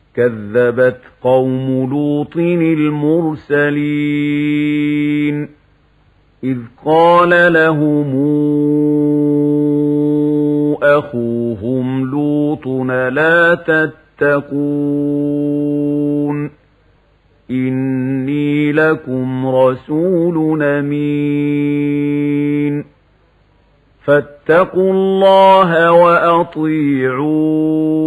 كذبت قوم لوط المرسلين إذ قال لهم أخوهم لوط لا تتقون إني لكم رسول أمين فاتقوا الله وأطيعون